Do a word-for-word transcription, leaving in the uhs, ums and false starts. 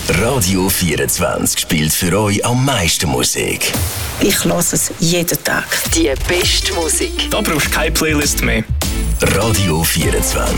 Radio vierundzwanzig spielt für euch am meisten Musik. Ich höre es jeden Tag. Die beste Musik. Da brauchst du keine Playlist mehr. Radio vierundzwanzig.